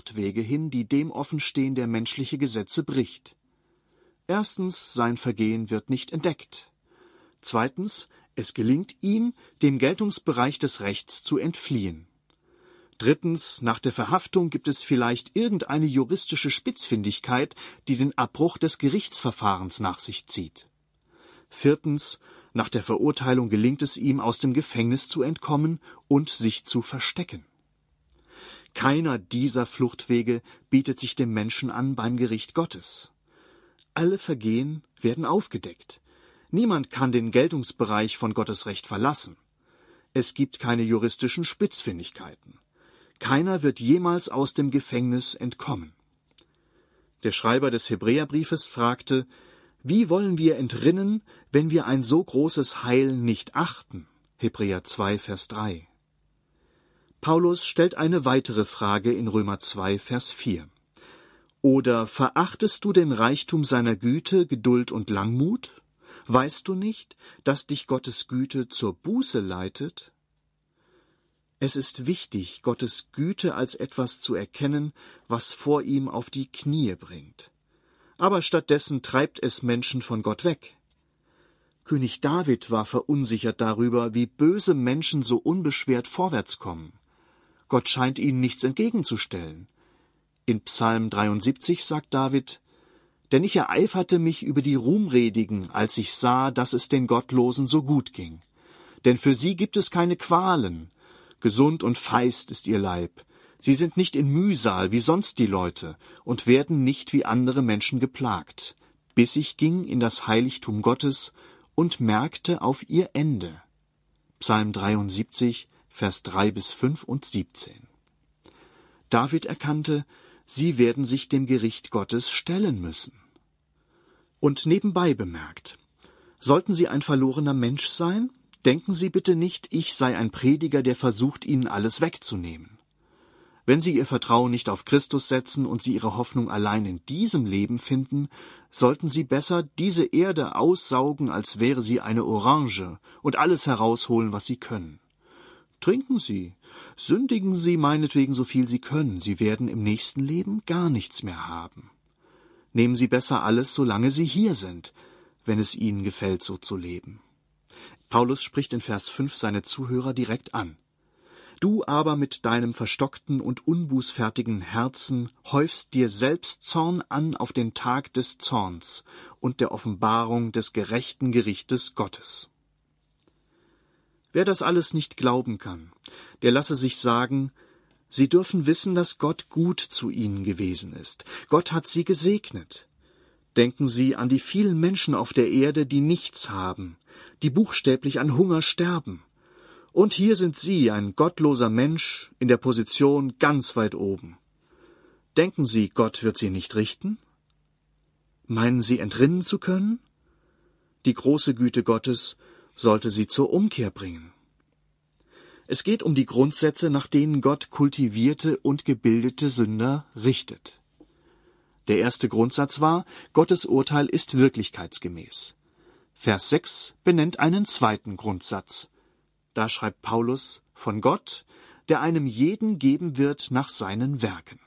Fluchtwege hin, die dem offenstehen, der menschliche Gesetze bricht. Erstens, sein Vergehen wird nicht entdeckt. Zweitens, es gelingt ihm, dem Geltungsbereich des Rechts zu entfliehen. Drittens, nach der Verhaftung gibt es vielleicht irgendeine juristische Spitzfindigkeit, die den Abbruch des Gerichtsverfahrens nach sich zieht. Viertens, nach der Verurteilung gelingt es ihm, aus dem Gefängnis zu entkommen und sich zu verstecken. Keiner dieser Fluchtwege bietet sich dem Menschen an beim Gericht Gottes. Alle Vergehen werden aufgedeckt. Niemand kann den Geltungsbereich von Gottes Recht verlassen. Es gibt keine juristischen Spitzfindigkeiten. Keiner wird jemals aus dem Gefängnis entkommen. Der Schreiber des Hebräerbriefes fragte: Wie wollen wir entrinnen, wenn wir ein so großes Heil nicht achten? Hebräer 2, Vers 3. Paulus stellt eine weitere Frage in Römer 2, Vers 4. Oder verachtest du den Reichtum seiner Güte, Geduld und Langmut? Weißt du nicht, dass dich Gottes Güte zur Buße leitet? Es ist wichtig, Gottes Güte als etwas zu erkennen, was vor ihm auf die Knie bringt. Aber stattdessen treibt es Menschen von Gott weg. König David war verunsichert darüber, wie böse Menschen so unbeschwert vorwärts kommen. Gott scheint ihnen nichts entgegenzustellen. In Psalm 73 sagt David: Denn ich ereiferte mich über die Ruhmredigen, als ich sah, dass es den Gottlosen so gut ging. Denn für sie gibt es keine Qualen. Gesund und feist ist ihr Leib. Sie sind nicht in Mühsal wie sonst die Leute und werden nicht wie andere Menschen geplagt, bis ich ging in das Heiligtum Gottes und merkte auf ihr Ende. Psalm 73, Vers 3 bis 5 und 17. David erkannte, sie werden sich dem Gericht Gottes stellen müssen. Und nebenbei bemerkt: Sollten Sie ein verlorener Mensch sein, denken Sie bitte nicht, ich sei ein Prediger, der versucht, Ihnen alles wegzunehmen. Wenn Sie Ihr Vertrauen nicht auf Christus setzen und Sie Ihre Hoffnung allein in diesem Leben finden, sollten Sie besser diese Erde aussaugen, als wäre sie eine Orange, und alles herausholen, was Sie können. Trinken Sie, sündigen Sie meinetwegen so viel Sie können, Sie werden im nächsten Leben gar nichts mehr haben. Nehmen Sie besser alles, solange Sie hier sind, wenn es Ihnen gefällt, so zu leben. Paulus spricht in Vers 5 seine Zuhörer direkt an. Du aber mit deinem verstockten und unbußfertigen Herzen häufst dir selbst Zorn an auf den Tag des Zorns und der Offenbarung des gerechten Gerichtes Gottes. Wer das alles nicht glauben kann, der lasse sich sagen: Sie dürfen wissen, dass Gott gut zu ihnen gewesen ist. Gott hat sie gesegnet. Denken Sie an die vielen Menschen auf der Erde, die nichts haben, die buchstäblich an Hunger sterben. Und hier sind Sie, ein gottloser Mensch, in der Position ganz weit oben. Denken Sie, Gott wird Sie nicht richten? Meinen Sie, entrinnen zu können? Die große Güte Gottes sollte Sie zur Umkehr bringen. Es geht um die Grundsätze, nach denen Gott kultivierte und gebildete Sünder richtet. Der erste Grundsatz war: Gottes Urteil ist wirklichkeitsgemäß. Vers 6 benennt einen zweiten Grundsatz. Da schreibt Paulus von Gott, der einem jeden geben wird nach seinen Werken.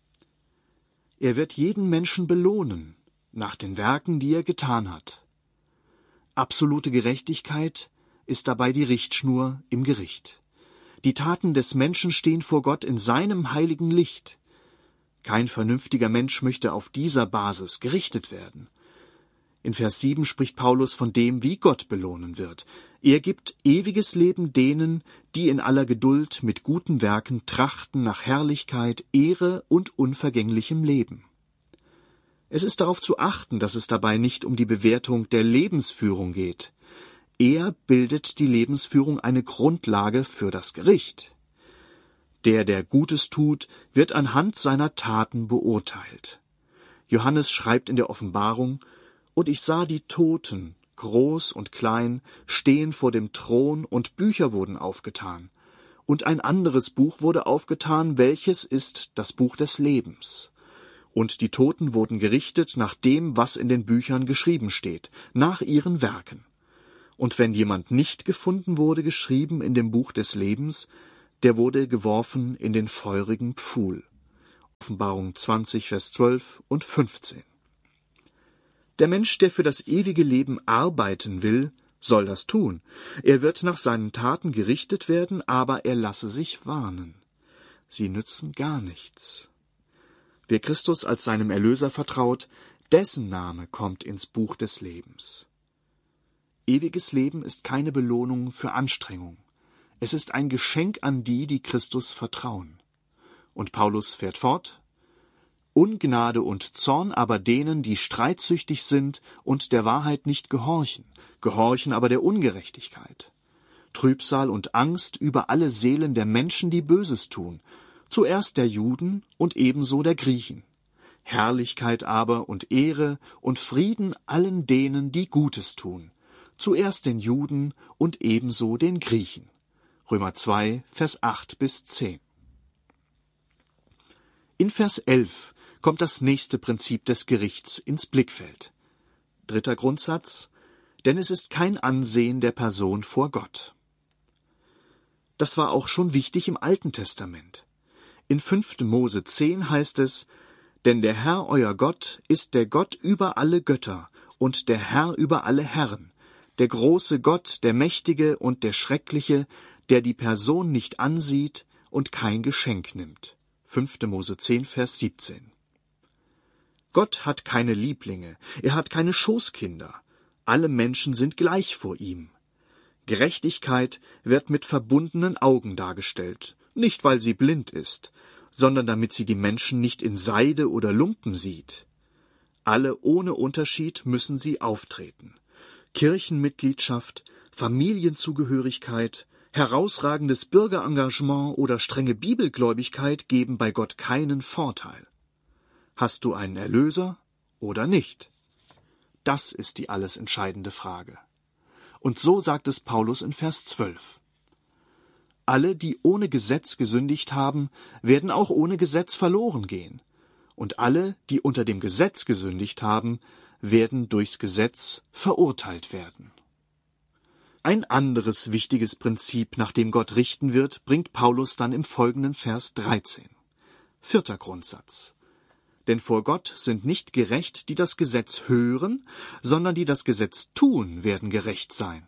Er wird jeden Menschen belohnen, nach den Werken, die er getan hat. Absolute Gerechtigkeit ist dabei die Richtschnur im Gericht. Die Taten des Menschen stehen vor Gott in seinem heiligen Licht. Kein vernünftiger Mensch möchte auf dieser Basis gerichtet werden. In Vers 7 spricht Paulus von dem, wie Gott belohnen wird. Er gibt ewiges Leben denen, die in aller Geduld mit guten Werken trachten nach Herrlichkeit, Ehre und unvergänglichem Leben. Es ist darauf zu achten, dass es dabei nicht um die Bewertung der Lebensführung geht. Er bildet die Lebensführung eine Grundlage für das Gericht. Der Gutes tut, wird anhand seiner Taten beurteilt. Johannes schreibt in der Offenbarung: Und ich sah die Toten, groß und klein, stehen vor dem Thron, und Bücher wurden aufgetan. Und ein anderes Buch wurde aufgetan, welches ist das Buch des Lebens. Und die Toten wurden gerichtet nach dem, was in den Büchern geschrieben steht, nach ihren Werken. Und wenn jemand nicht gefunden wurde, geschrieben in dem Buch des Lebens, der wurde geworfen in den feurigen Pfuhl. Offenbarung 20, Vers 12 und 15. Der Mensch, der für das ewige Leben arbeiten will, soll das tun. Er wird nach seinen Taten gerichtet werden, aber er lasse sich warnen. Sie nützen gar nichts. Wer Christus als seinem Erlöser vertraut, dessen Name kommt ins Buch des Lebens. Ewiges Leben ist keine Belohnung für Anstrengung. Es ist ein Geschenk an die, die Christus vertrauen. Und Paulus fährt fort: Ungnade und Zorn aber denen, die streitsüchtig sind und der Wahrheit nicht gehorchen, gehorchen aber der Ungerechtigkeit. Trübsal und Angst über alle Seelen der Menschen, die Böses tun, zuerst der Juden und ebenso der Griechen. Herrlichkeit aber und Ehre und Frieden allen denen, die Gutes tun, zuerst den Juden und ebenso den Griechen. Römer 2, Vers 8 bis 10. In Vers 11 kommt das nächste Prinzip des Gerichts ins Blickfeld. Dritter Grundsatz: Denn es ist kein Ansehen der Person vor Gott. Das war auch schon wichtig im Alten Testament. In 5. Mose 10 heißt es: Denn der Herr, euer Gott, ist der Gott über alle Götter und der Herr über alle Herren, der große Gott, der Mächtige und der Schreckliche, der die Person nicht ansieht und kein Geschenk nimmt. 5. Mose 10, Vers 17. Gott hat keine Lieblinge, er hat keine Schoßkinder. Alle Menschen sind gleich vor ihm. Gerechtigkeit wird mit verbundenen Augen dargestellt, nicht weil sie blind ist, sondern damit sie die Menschen nicht in Seide oder Lumpen sieht. Alle ohne Unterschied müssen sie auftreten. Kirchenmitgliedschaft, Familienzugehörigkeit, herausragendes Bürgerengagement oder strenge Bibelgläubigkeit geben bei Gott keinen Vorteil. Hast du einen Erlöser oder nicht? Das ist die alles entscheidende Frage. Und so sagt es Paulus in Vers 12. Alle, die ohne Gesetz gesündigt haben, werden auch ohne Gesetz verloren gehen. Und alle, die unter dem Gesetz gesündigt haben, werden durchs Gesetz verurteilt werden. Ein anderes wichtiges Prinzip, nach dem Gott richten wird, bringt Paulus dann im folgenden Vers 13. Vierter Grundsatz: Denn vor Gott sind nicht gerecht, die das Gesetz hören, sondern die das Gesetz tun, werden gerecht sein.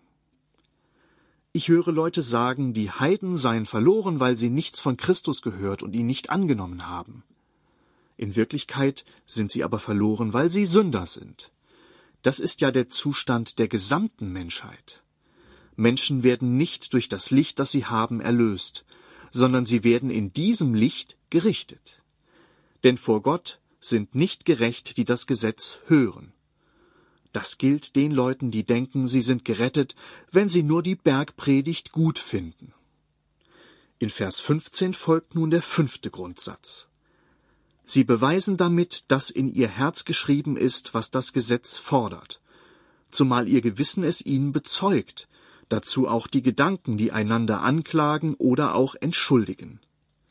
Ich höre Leute sagen, die Heiden seien verloren, weil sie nichts von Christus gehört und ihn nicht angenommen haben. In Wirklichkeit sind sie aber verloren, weil sie Sünder sind. Das ist ja der Zustand der gesamten Menschheit. Menschen werden nicht durch das Licht, das sie haben, erlöst, sondern sie werden in diesem Licht gerichtet. Denn vor Gott sind nicht gerecht, die das Gesetz hören. Das gilt den Leuten, die denken, sie sind gerettet, wenn sie nur die Bergpredigt gut finden. In Vers 15 folgt nun der 5. Grundsatz. Sie beweisen damit, dass in ihr Herz geschrieben ist, was das Gesetz fordert, zumal ihr Gewissen es ihnen bezeugt, dazu auch die Gedanken, die einander anklagen oder auch entschuldigen.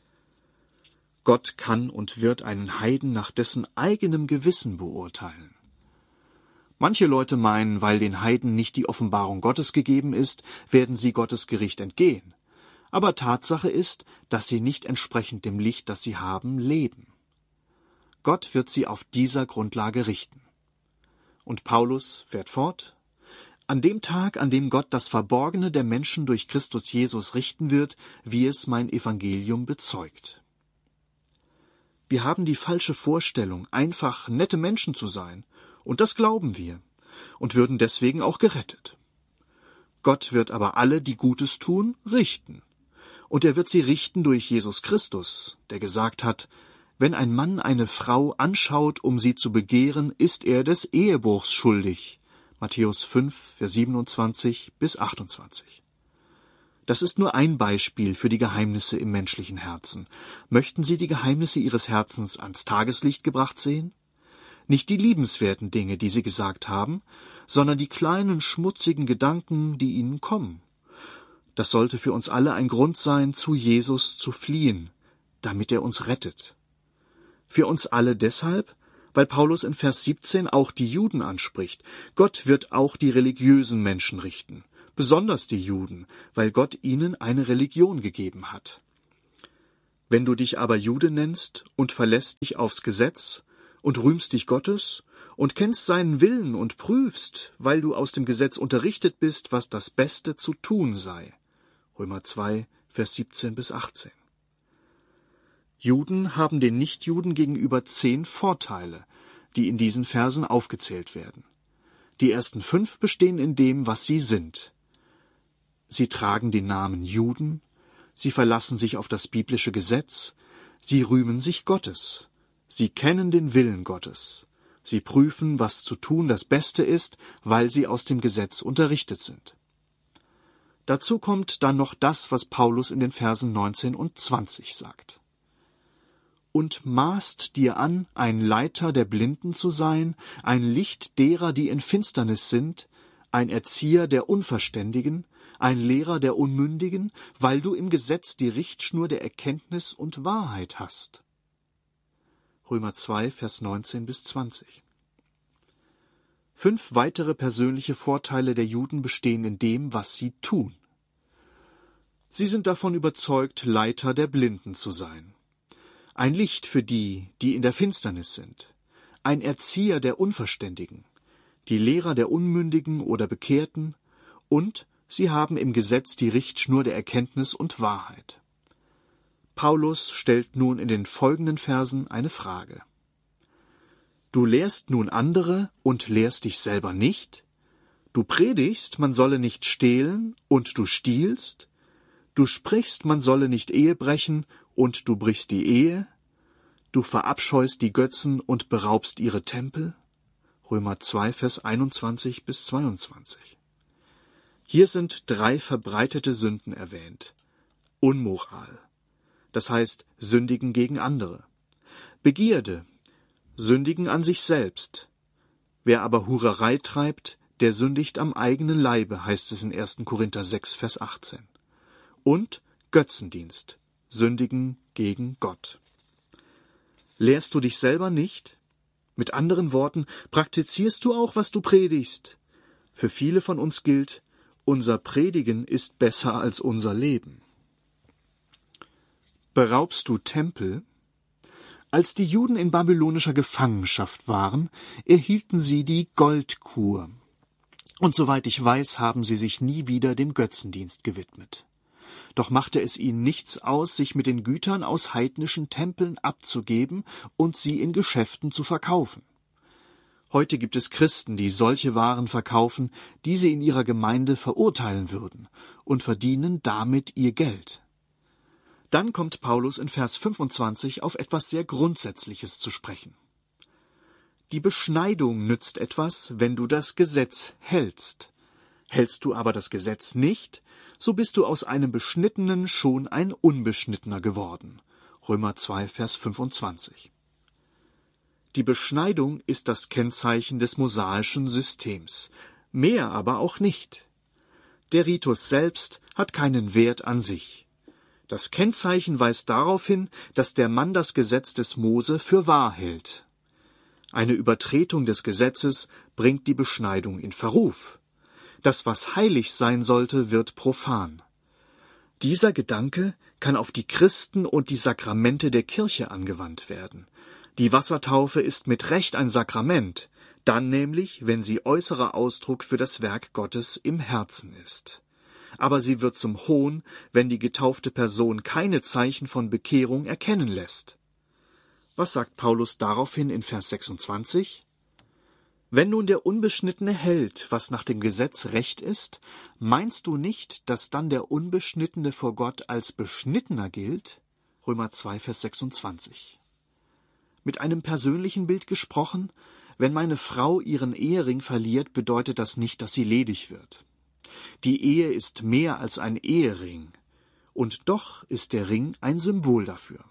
Gott kann und wird einen Heiden nach dessen eigenem Gewissen beurteilen. Manche Leute meinen, weil den Heiden nicht die Offenbarung Gottes gegeben ist, werden sie Gottes Gericht entgehen. Aber Tatsache ist, dass sie nicht entsprechend dem Licht, das sie haben, leben. Gott wird sie auf dieser Grundlage richten. Und Paulus fährt fort: An dem Tag, an dem Gott das Verborgene der Menschen durch Christus Jesus richten wird, wie es mein Evangelium bezeugt. Wir haben die falsche Vorstellung, einfach nette Menschen zu sein, und das glauben wir, und würden deswegen auch gerettet. Gott wird aber alle, die Gutes tun, richten. Und er wird sie richten durch Jesus Christus, der gesagt hat: Wenn ein Mann eine Frau anschaut, um sie zu begehren, ist er des Ehebruchs schuldig. Matthäus 5, Vers 27 bis 28. Das ist nur ein Beispiel für die Geheimnisse im menschlichen Herzen. Möchten Sie die Geheimnisse Ihres Herzens ans Tageslicht gebracht sehen? Nicht die liebenswerten Dinge, die Sie gesagt haben, sondern die kleinen, schmutzigen Gedanken, die Ihnen kommen. Das sollte für uns alle ein Grund sein, zu Jesus zu fliehen, damit er uns rettet. Für uns alle deshalb, weil Paulus in Vers 17 auch die Juden anspricht. Gott wird auch die religiösen Menschen richten, besonders die Juden, weil Gott ihnen eine Religion gegeben hat. Wenn du dich aber Jude nennst und verlässt dich aufs Gesetz und rühmst dich Gottes und kennst seinen Willen und prüfst, weil du aus dem Gesetz unterrichtet bist, was das Beste zu tun sei. Römer 2, Vers 17 bis 18. Juden haben den Nichtjuden gegenüber 10 Vorteile, die in diesen Versen aufgezählt werden. Die ersten 5 bestehen in dem, was sie sind. Sie tragen den Namen Juden, sie verlassen sich auf das biblische Gesetz, sie rühmen sich Gottes, sie kennen den Willen Gottes, sie prüfen, was zu tun das Beste ist, weil sie aus dem Gesetz unterrichtet sind. Dazu kommt dann noch das, was Paulus in den Versen 19 und 20 sagt. Und maßt dir an, ein Leiter der Blinden zu sein, ein Licht derer, die in Finsternis sind, ein Erzieher der Unverständigen, ein Lehrer der Unmündigen, weil du im Gesetz die Richtschnur der Erkenntnis und Wahrheit hast. Römer 2, Vers 19 bis 20. 5 weitere persönliche Vorteile der Juden bestehen in dem, was sie tun. Sie sind davon überzeugt, Leiter der Blinden zu sein. Ein Licht für die, die in der Finsternis sind. Ein Erzieher der Unverständigen. Die Lehrer der Unmündigen oder Bekehrten. Und sie haben im Gesetz die Richtschnur der Erkenntnis und Wahrheit. Paulus stellt nun in den folgenden Versen eine Frage. Du lehrst nun andere und lehrst dich selber nicht? Du predigst, man solle nicht stehlen, und du stiehlst? Du sprichst, man solle nicht Ehe brechen, und du brichst die Ehe? Du verabscheust die Götzen und beraubst ihre Tempel? Römer 2, Vers 21 bis 22. Hier sind 3 verbreitete Sünden erwähnt. Unmoral, das heißt sündigen gegen andere. Begierde, sündigen an sich selbst. Wer aber Hurerei treibt, der sündigt am eigenen Leibe, heißt es in 1. Korinther 6, Vers 18. Und Götzendienst, sündigen gegen Gott. Lehrst du dich selber nicht? Mit anderen Worten, praktizierst du auch, was du predigst? Für viele von uns gilt, unser Predigen ist besser als unser Leben. Beraubst du Tempel? Als die Juden in babylonischer Gefangenschaft waren, erhielten sie die Goldkur. Und soweit ich weiß, haben sie sich nie wieder dem Götzendienst gewidmet. Doch machte es ihnen nichts aus, sich mit den Gütern aus heidnischen Tempeln abzugeben und sie in Geschäften zu verkaufen. Heute gibt es Christen, die solche Waren verkaufen, die sie in ihrer Gemeinde verurteilen würden, und verdienen damit ihr Geld. Dann kommt Paulus in Vers 25 auf etwas sehr Grundsätzliches zu sprechen. Die Beschneidung nützt etwas, wenn du das Gesetz hältst. Hältst du aber das Gesetz nicht, so bist du aus einem Beschnittenen schon ein Unbeschnittener geworden. Römer 2, Vers 25. Die Beschneidung ist das Kennzeichen des mosaischen Systems, mehr aber auch nicht. Der Ritus selbst hat keinen Wert an sich. Das Kennzeichen weist darauf hin, dass der Mann das Gesetz des Mose für wahr hält. Eine Übertretung des Gesetzes bringt die Beschneidung in Verruf. Das, was heilig sein sollte, wird profan. Dieser Gedanke kann auf die Christen und die Sakramente der Kirche angewandt werden. Die Wassertaufe ist mit Recht ein Sakrament, dann nämlich, wenn sie äußerer Ausdruck für das Werk Gottes im Herzen ist. Aber sie wird zum Hohn, wenn die getaufte Person keine Zeichen von Bekehrung erkennen lässt. Was sagt Paulus daraufhin in Vers 26? Wenn nun der Unbeschnittene hält, was nach dem Gesetz recht ist, meinst du nicht, dass dann der Unbeschnittene vor Gott als Beschnittener gilt? Römer 2, Vers 26. Mit einem persönlichen Bild gesprochen, wenn meine Frau ihren Ehering verliert, bedeutet das nicht, dass sie ledig wird. Die Ehe ist mehr als ein Ehering, und doch ist der Ring ein Symbol dafür.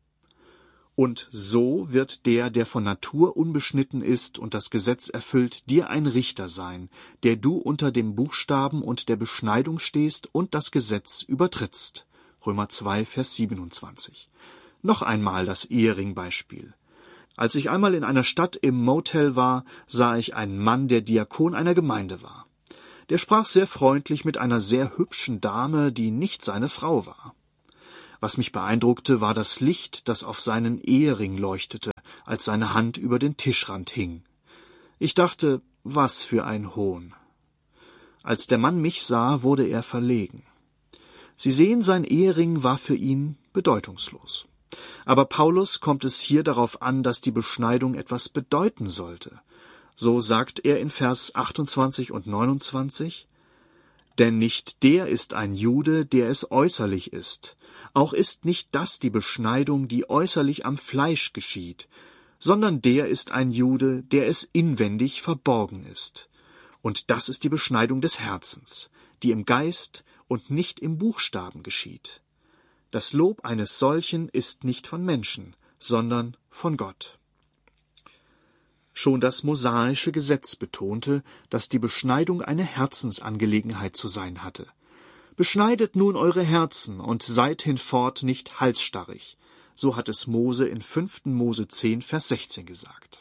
Und so wird der von Natur unbeschnitten ist und das Gesetz erfüllt, dir ein Richter sein, der du unter dem Buchstaben und der Beschneidung stehst und das Gesetz übertrittst. Römer 2, Vers 27. Noch einmal das Eheringbeispiel. Als ich einmal in einer Stadt im Motel war, sah ich einen Mann, der Diakon einer Gemeinde war. Der sprach sehr freundlich mit einer sehr hübschen Dame, die nicht seine Frau war. Was mich beeindruckte, war das Licht, das auf seinen Ehering leuchtete, als seine Hand über den Tischrand hing. Ich dachte, was für ein Hohn. Als der Mann mich sah, wurde er verlegen. Sie sehen, sein Ehering war für ihn bedeutungslos. Aber Paulus kommt es hier darauf an, dass die Beschneidung etwas bedeuten sollte. So sagt er in Vers 28 und 29, »Denn nicht der ist ein Jude, der es äußerlich ist. Auch ist nicht das die Beschneidung, die äußerlich am Fleisch geschieht, sondern der ist ein Jude, der es inwendig verborgen ist. Und das ist die Beschneidung des Herzens, die im Geist und nicht im Buchstaben geschieht. Das Lob eines solchen ist nicht von Menschen, sondern von Gott.« Schon das mosaische Gesetz betonte, dass die Beschneidung eine Herzensangelegenheit zu sein hatte. »Beschneidet nun eure Herzen und seid hinfort nicht halsstarrig«, so hat es Mose in 5. Mose 10, Vers 16 gesagt.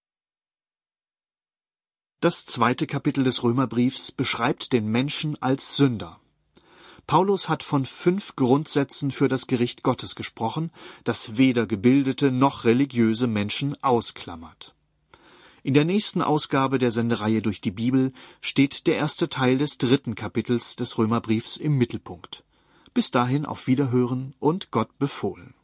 Das 2. Kapitel des Römerbriefs beschreibt den Menschen als Sünder. Paulus hat von 5 Grundsätzen für das Gericht Gottes gesprochen, das weder gebildete noch religiöse Menschen ausklammert. In der nächsten Ausgabe der Sendereihe durch die Bibel steht der erste Teil des 3. Kapitels des Römerbriefs im Mittelpunkt. Bis dahin auf Wiederhören und Gott befohlen.